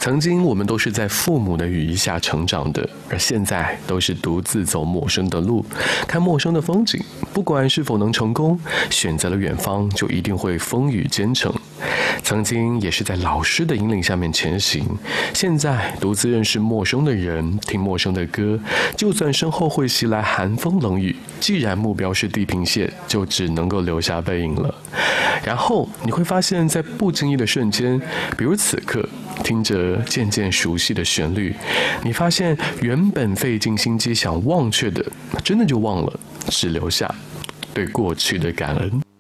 曾经我们都是在父母的羽翼下成长的，而现在都是独自走陌生的路，看陌生的风景。不管是否能成功，选择了远方，就一定会风雨兼程。曾经也是在老师的引领下面前行，现在独自认识陌生的人，听陌生的歌，就算身后会袭来寒风冷雨，既然目标是地平线，就只能够留下背影了。然后你会发现在不经意的瞬间，比如此刻听着渐渐熟悉的旋律，你发现原本费尽心机想忘却的，真的就忘了，只留下对过去的感恩。